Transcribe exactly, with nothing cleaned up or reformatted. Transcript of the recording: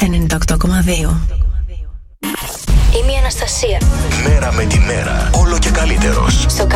ενενήντα οκτώ κόμμα δύο. Είμαι η Αναστασία. Μέρα με τη μέρα, όλο και καλύτερος. Στο